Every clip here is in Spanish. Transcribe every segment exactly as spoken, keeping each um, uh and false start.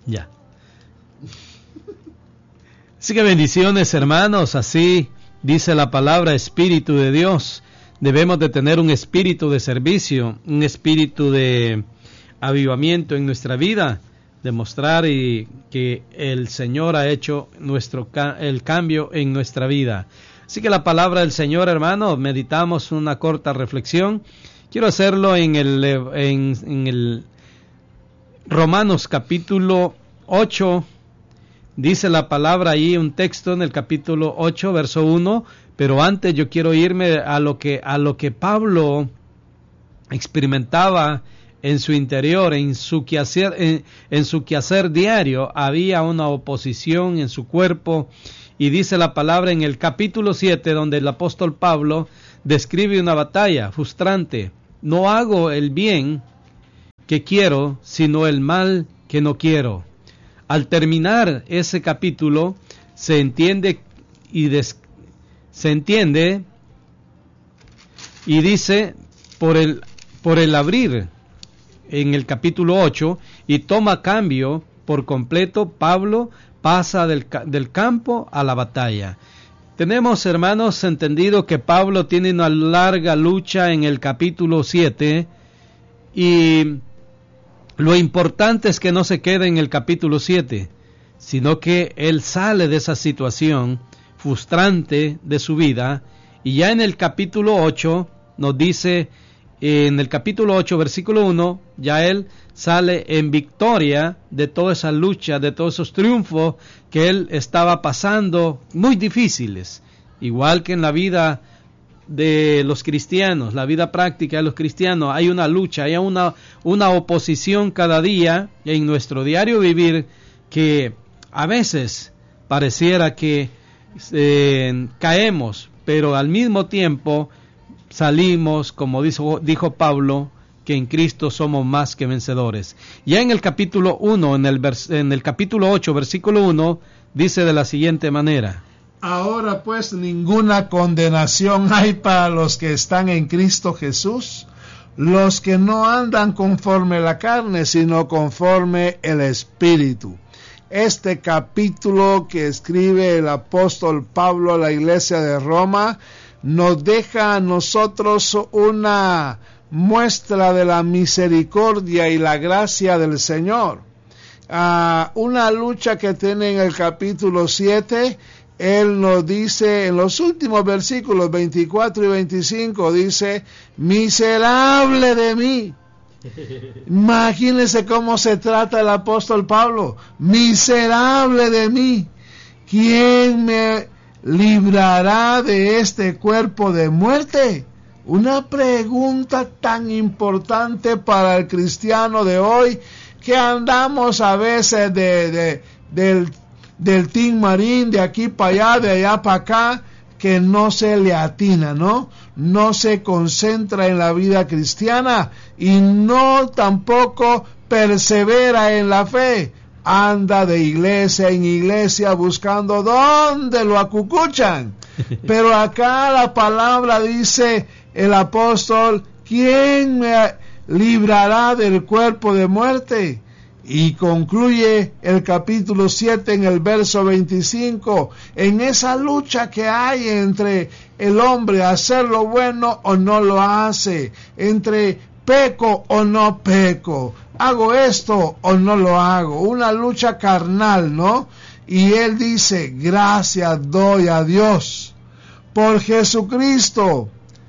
Ya. Así que bendiciones, hermanos, así dice la palabra Espíritu de Dios. Debemos de tener un espíritu de servicio, un espíritu de avivamiento en nuestra vida, demostrar y que el Señor ha hecho nuestro el cambio en nuestra vida. Así que la palabra del Señor, hermano, meditamos una corta reflexión. Quiero hacerlo en el, en, en el Romanos capítulo ocho. Dice la palabra ahí, un texto en el capítulo ocho, verso uno. Pero antes yo quiero irme a lo que, a lo que Pablo experimentaba en su interior, en su quehacer, en, en su quehacer diario. Había una oposición en su cuerpo, y dice la palabra en el capítulo siete, donde el apóstol Pablo describe una batalla frustrante. No hago el bien que quiero, sino el mal que no quiero. Al terminar ese capítulo, se entiende y des, se entiende y dice por el por el abrir en el capítulo ocho, y toma cambio por completo. Pablo pasa del, del campo a la batalla. Tenemos, hermanos, entendido que Pablo tiene una larga lucha en el capítulo siete, y lo importante es que no se quede en el capítulo siete, sino que él sale de esa situación frustrante de su vida, y ya en el capítulo ocho nos dice, en el capítulo ocho, versículo uno, ya él sale en victoria de toda esa lucha, de todos esos triunfos que él estaba pasando, muy difíciles, igual que en la vida de los cristianos, la vida práctica de los cristianos. Hay una lucha, hay una, una oposición cada día en nuestro diario vivir, que a veces pareciera que eh, caemos, pero al mismo tiempo salimos, como dijo, dijo Pablo, que en Cristo somos más que vencedores. Ya en el capítulo uno, en el, vers, en el capítulo ocho, versículo uno, dice de la siguiente manera: Ahora pues ninguna condenación hay para los que están en Cristo Jesús, los que no andan conforme la carne, sino conforme el Espíritu. Este capítulo que escribe el apóstol Pablo a la iglesia de Roma nos deja a nosotros una muestra de la misericordia y la gracia del Señor. Uh, una lucha que tiene en el capítulo siete, él nos dice en los últimos versículos veinticuatro y veinticinco, dice: miserable de mí. Imagínense cómo se trata el apóstol Pablo: miserable de mí, ¿quién me librará de este cuerpo de muerte? Una pregunta tan importante para el cristiano de hoy, que andamos a veces de, de, del, del Team Marín, de aquí para allá, de allá para acá, que no se le atina, ¿no? No se concentra en la vida cristiana y no tampoco persevera en la fe. Anda de iglesia en iglesia buscando dónde lo acucuchan. Pero acá la palabra dice el apóstol: ¿quién me librará del cuerpo de muerte? Y concluye el capítulo siete en el verso veinticinco, en esa lucha que hay entre el hombre hacer lo bueno o no lo hace, entre peco o no peco, hago esto o no lo hago, una lucha carnal, ¿no? Y él dice: gracias doy a Dios por Jesucristo,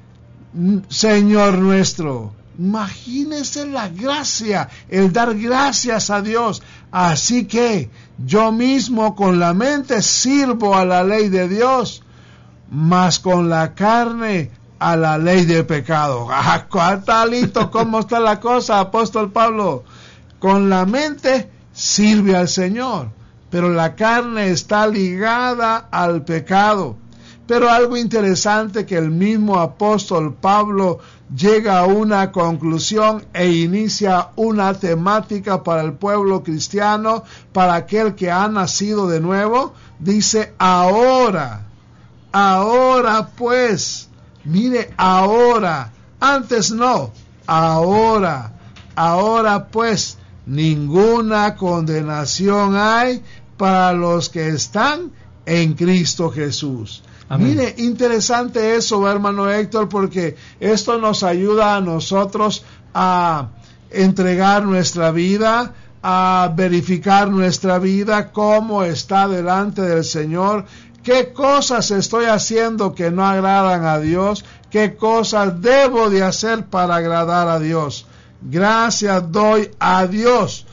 Señor nuestro. Imagínese la gracia, el dar gracias a Dios. Así que yo mismo con la mente sirvo a la ley de Dios, mas con la carne a la ley de pecado. Ah, ¿talito cómo está la cosa, apóstol Pablo? Con la mente sirve al Señor, pero la carne está ligada al pecado. Pero algo interesante, que el mismo apóstol Pablo llega a una conclusión e inicia una temática para el pueblo cristiano, para aquel que ha nacido de nuevo. Dice: ahora, ahora pues, mire, ahora, antes no, ahora, ahora pues, ninguna condenación hay para los que están en Cristo Jesús. Amén. Mire, interesante eso, hermano Héctor, porque esto nos ayuda a nosotros a entregar nuestra vida, a verificar nuestra vida, cómo está delante del Señor, qué cosas estoy haciendo que no agradan a Dios, qué cosas debo de hacer para agradar a Dios. Gracias doy a Dios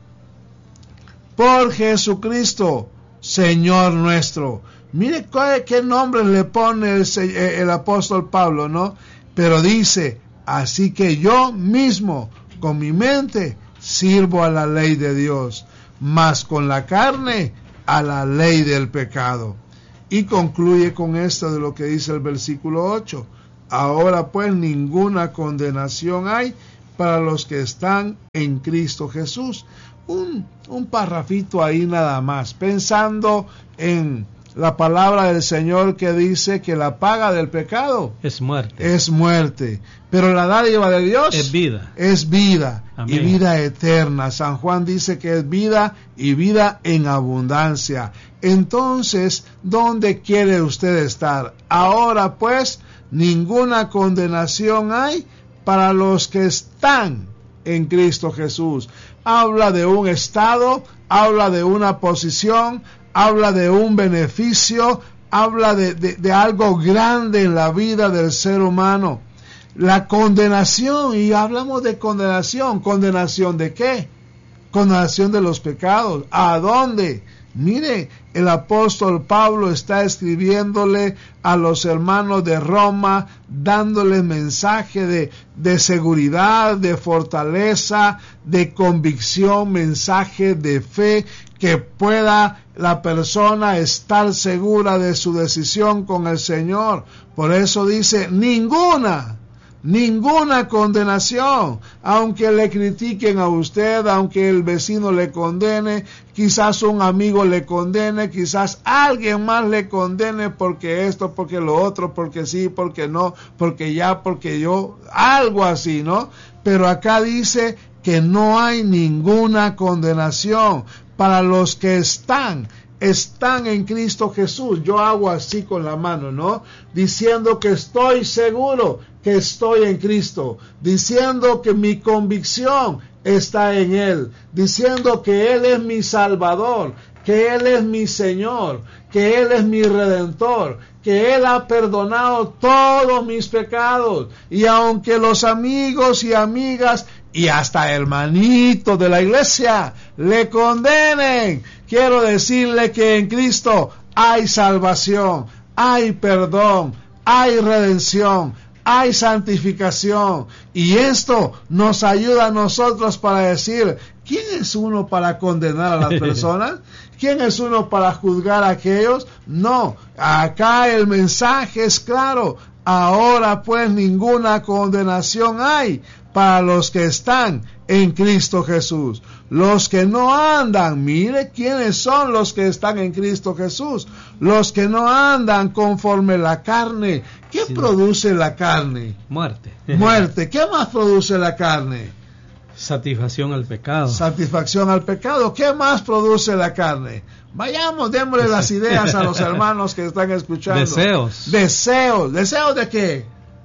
por Jesucristo, Señor nuestro. Mire qué nombre le pone el, el apóstol Pablo, ¿no? Pero dice, así que yo mismo, con mi mente, sirvo a la ley de Dios, mas con la carne, a la ley del pecado. Y concluye con esto de lo que dice el versículo ocho. Ahora pues ninguna condenación hay para los que están en Cristo Jesús. Un, un parrafito ahí nada más, pensando en la palabra del Señor que dice que la paga del pecado es muerte. Es muerte. Pero la dádiva de Dios es vida. Es vida. Amén. Y vida eterna. San Juan dice que es vida y vida en abundancia. Entonces, ¿dónde quiere usted estar? Ahora pues, ninguna condenación hay para los que están en Cristo Jesús. Habla de un estado, habla de una posición, habla de un beneficio, habla de, de, de algo grande en la vida del ser humano. La condenación, y hablamos de condenación. ¿Condenación de qué? Condenación de los pecados. ¿A dónde? Mire, el apóstol Pablo está escribiéndole a los hermanos de Roma, dándoles mensaje de, de seguridad, de fortaleza, de convicción, mensaje de fe, que pueda la persona estar segura de su decisión con el Señor. Por eso dice, ninguna, ninguna condenación, aunque le critiquen a usted, aunque el vecino le condene, quizás un amigo le condene, quizás alguien más le condene porque esto, porque lo otro, porque sí, porque no, porque ya, porque yo, algo así, ¿no? Pero acá dice que no hay ninguna condenación para los que están están en Cristo Jesús. Yo hago así con la mano, ¿no? Diciendo que estoy seguro que estoy en Cristo, diciendo que mi convicción está en Él, diciendo que Él es mi Salvador, que Él es mi Señor, que Él es mi Redentor, que Él ha perdonado todos mis pecados. Y aunque los amigos y amigas y hasta hermanitos de la iglesia le condenen, quiero decirle que en Cristo hay salvación, hay perdón, hay redención, hay santificación. Y esto nos ayuda a nosotros para decir, ¿quién es uno para condenar a las personas? ¿Quién es uno para juzgar a aquellos? No, acá el mensaje es claro. Ahora pues ninguna condenación hay para los que están en Cristo Jesús. Los que no andan, mire quiénes son los que están en Cristo Jesús. Los que no andan conforme la carne. ¿Qué sí, produce la carne? Muerte. Muerte. ¿Qué más produce la carne? Satisfacción al pecado. Satisfacción al pecado. ¿Qué más produce la carne? Vayamos, démosle las ideas a los hermanos que están escuchando. Deseos. Deseos. ¿Deseos de qué?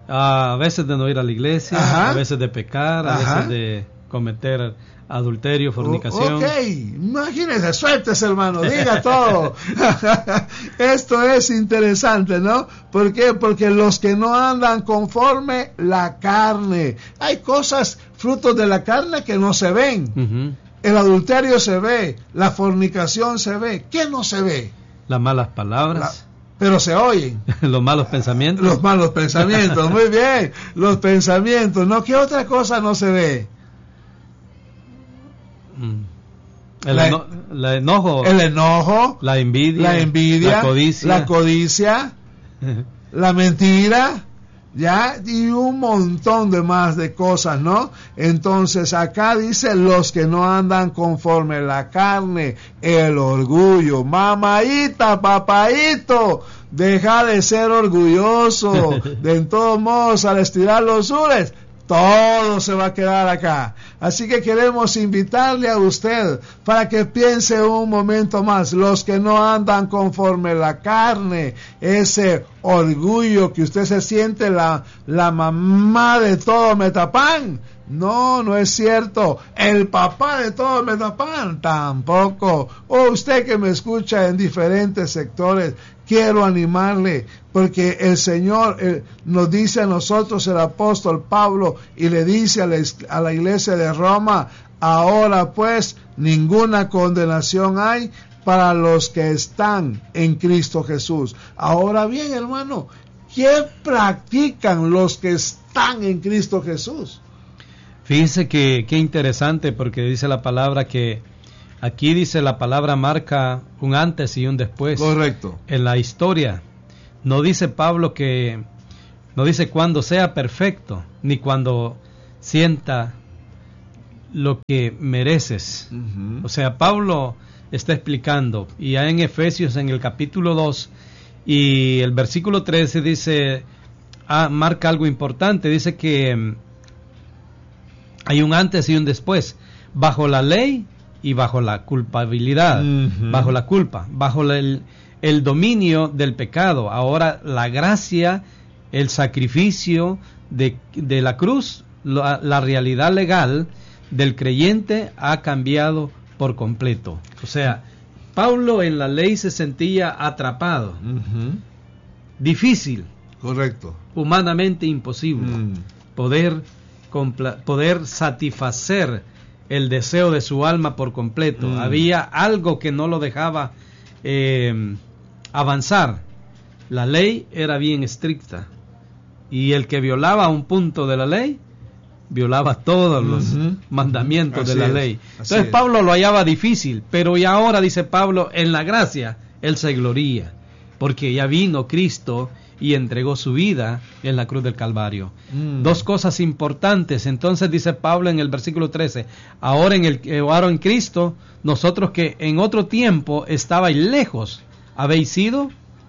A veces de no ir a la iglesia, Ajá. a veces de pecar, a Ajá. veces de cometer adulterio, fornicación. Ok, imagínese, suéltese hermano, diga todo. Esto es interesante, ¿no? ¿Por qué? Porque los que no andan conforme la carne. Hay cosas, frutos de la carne que no se ven. Uh-huh. El adulterio se ve, la fornicación se ve. ¿Qué no se ve? Las malas palabras. La... Pero se oyen. Los malos pensamientos. Los malos pensamientos, muy bien. Los pensamientos, ¿no? ¿Qué otra cosa no se ve? El, la, eno la enojo. El enojo. La envidia. La envidia. La codicia. La codicia. La mentira. Ya, y un montón de más de cosas, ¿no? Entonces acá dice los que no andan conforme la carne, el orgullo. Mamaita, papaito, deja de ser orgulloso. De en todos modos, al estirar los ures, todo se va a quedar acá. Así que queremos invitarle a usted para que piense un momento más. Los que no andan conforme la carne, ese orgullo que usted se siente la, la mamá de todo Metapan. No, no es cierto. El papá de todo Metapan tampoco. O usted que me escucha en diferentes sectores, quiero animarle, porque el Señor eh, nos dice a nosotros, el apóstol Pablo, y le dice a la, a la iglesia de Roma: ahora pues ninguna condenación hay para los que están en Cristo Jesús. Ahora bien, hermano, ¿qué practican los que están en Cristo Jesús? Fíjense que qué interesante, porque dice la palabra que aquí dice la palabra marca un antes y un después. Correcto. En la historia. No dice Pablo que, no dice cuando sea perfecto, ni cuando sienta lo que mereces. Uh-huh. O sea, Pablo está explicando, y ya en Efesios, en el capítulo dos, y el versículo trece dice, ah, marca algo importante, dice que hay un antes y un después, bajo la ley y bajo la culpabilidad, uh-huh. bajo la culpa, bajo la, el, el dominio del pecado. Ahora la gracia, el sacrificio de, de la cruz, la, la realidad legal del creyente ha cambiado por completo. O sea, Pablo en la ley se sentía atrapado, uh-huh. difícil, correcto, humanamente imposible, uh-huh. poder poder satisfacer el deseo de su alma por completo. Mm. Había algo que no lo dejaba eh, avanzar. La ley era bien estricta, y el que violaba un punto de la ley violaba todos uh-huh. los mandamientos así de la es, ley. Entonces Pablo lo hallaba difícil, pero y ahora dice Pablo, en la gracia él se gloría, porque ya vino Cristo y entregó su vida en la cruz del Calvario. Mm. Dos cosas importantes. Entonces dice Pablo en el versículo trece, ahora en, el, ahora en Cristo, nosotros que en otro tiempo estabais lejos, habéis sido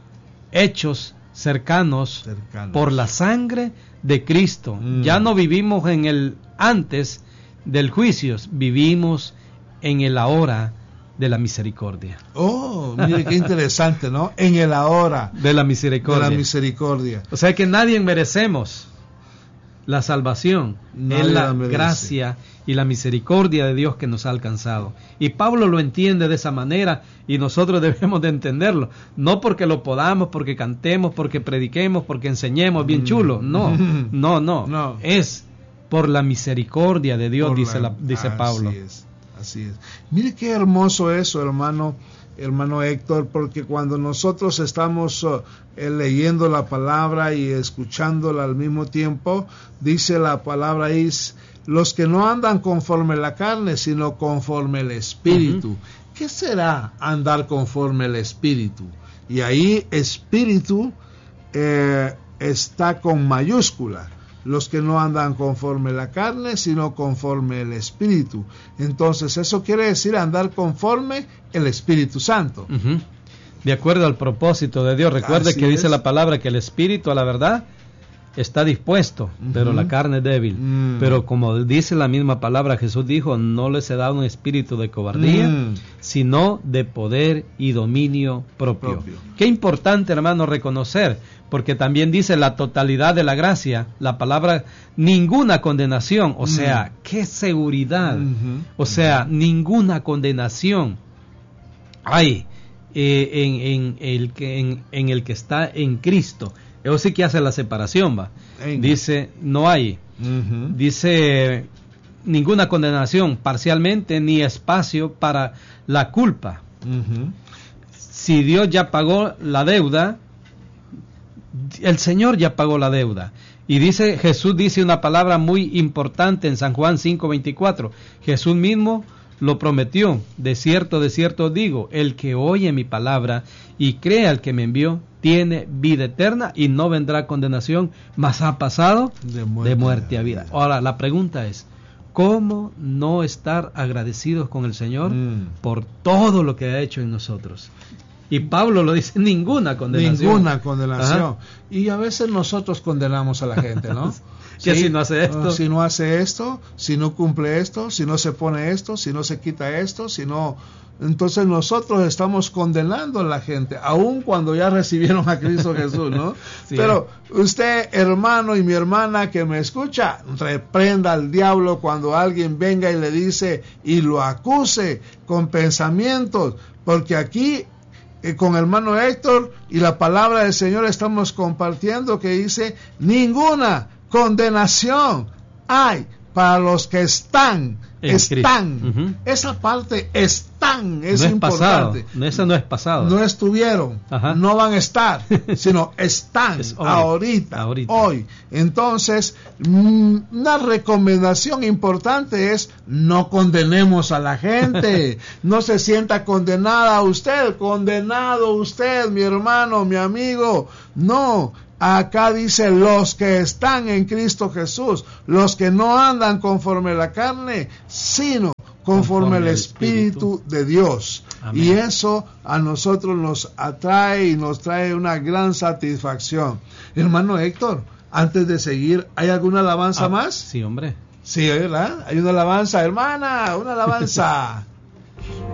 hechos cercanos, cercanos. por la sangre de Cristo. Mm. Ya no vivimos en el antes del juicio, vivimos en el ahora de la misericordia. Oh, mire qué interesante, ¿no? En el ahora de la misericordia. De la misericordia. O sea que nadie merecemos la salvación, nadie es la, la gracia y la misericordia de Dios que nos ha alcanzado. Y Pablo lo entiende de esa manera, y nosotros debemos de entenderlo, no porque lo podamos, porque cantemos, porque prediquemos, porque enseñemos bien chulo, no, no, no, no. Es por la misericordia de Dios, por dice, la, la, dice Pablo. Así es. Así es. Mire qué hermoso eso, hermano, hermano Héctor, porque cuando nosotros estamos uh, eh, leyendo la palabra y escuchándola al mismo tiempo, dice la palabra es los que no andan conforme la carne, sino conforme el Espíritu. Uh-huh. ¿Qué será andar conforme el Espíritu? Y ahí Espíritu eh, está con mayúscula. Los que no andan conforme la carne, sino conforme el Espíritu. Entonces, eso quiere decir andar conforme el Espíritu Santo. Uh-huh. De acuerdo al propósito de Dios. Recuerde Así que dice es. la palabra que el Espíritu, a la verdad, está dispuesto, uh-huh. pero la carne es débil. Uh-huh. Pero como dice la misma palabra, Jesús dijo, no les he dado un espíritu de cobardía, uh-huh. sino de poder y dominio propio. propio. Qué importante, hermano, reconocer, porque también dice la totalidad de la gracia, la palabra ninguna condenación, o uh-huh. sea, qué seguridad, uh-huh. o sea, uh-huh. ninguna condenación hay eh, en, en, el que, en, en el que está en Cristo. Eso sí que hace la separación, va. Venga. Dice, no hay. Uh-huh. Dice, ninguna condenación parcialmente, ni espacio para la culpa. Uh-huh. Si Dios ya pagó la deuda, el Señor ya pagó la deuda. Y dice, Jesús dice una palabra muy importante en San Juan cinco veinticuatro. Jesús mismo lo prometió. De cierto, de cierto digo, el que oye mi palabra y cree al que me envió, tiene vida eterna y no vendrá condenación, mas ha pasado de muerte, de muerte a vida. Ahora, la pregunta es, ¿cómo no estar agradecidos con el Señor mm. por todo lo que ha hecho en nosotros? Y Pablo lo dice, ninguna condenación. Ninguna condenación. Ajá. Y a veces nosotros condenamos a la gente, ¿no? que sí, si no hace esto. Si no hace esto, si no cumple esto, si no se pone esto, si no se quita esto, si no... Entonces nosotros estamos condenando a la gente, aun cuando ya recibieron a Cristo Jesús, ¿no? Sí. Pero usted, hermano y mi hermana que me escucha, reprenda al diablo cuando alguien venga y le dice y lo acuse con pensamientos, porque aquí eh, con hermano Héctor y la palabra del Señor estamos compartiendo que dice, ninguna condenación hay para los que están, en están, uh-huh. Esa parte están, es, no es importante. Pasado. Eso no es pasado. No estuvieron, Ajá. no van a estar, sino están hoy. Ahorita, ahorita, hoy. Entonces, una recomendación importante es no condenemos a la gente, no se sienta condenada usted, condenado usted, mi hermano, mi amigo, no. Acá dice los que están en Cristo Jesús, los que no andan conforme a la carne, sino conforme, conforme al Espíritu, Espíritu de Dios. Amén. Y eso a nosotros nos atrae y nos trae una gran satisfacción. Hermano Héctor, antes de seguir, ¿hay alguna alabanza ah, más? Sí, hombre. Sí, ¿verdad? Hay una alabanza, hermana, una alabanza.